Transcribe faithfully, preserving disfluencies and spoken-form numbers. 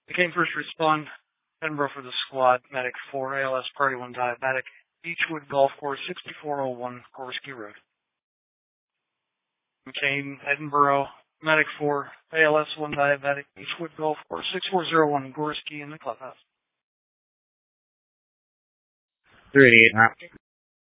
Became first respond, Edinburgh for the squad, medic four, A L S Party one diabetic, Beechwood Golf Course, sixty-four oh one Gorski Road. Became Edinburgh, medic four, A L S one diabetic, Beechwood Golf Course, sixty-four oh one Gorski in the clubhouse. three eighty-eight,